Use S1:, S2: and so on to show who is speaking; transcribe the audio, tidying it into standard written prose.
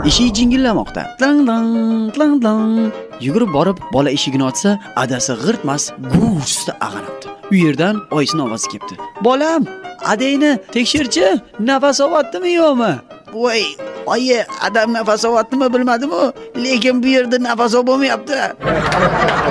S1: Eshik jingillamoqda. Tlang. Yugurib borib, bola eshigini ochsa, adasi g'irtmas gursda ag'anabdi. U yerdan oyisining ovozi kelibdi. "Bolam, adangni tekshirchi, nafas olyaptimi yo'qmi?" "Voy, oyi, adam nafas olyaptimi bilmadim-ku, lekin bu yerda nafas olmayapti."